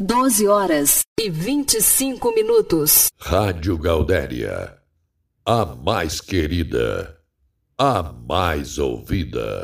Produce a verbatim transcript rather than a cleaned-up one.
doze horas e vinte e cinco minutos. Rádio Gaudéria, a mais querida, a mais ouvida.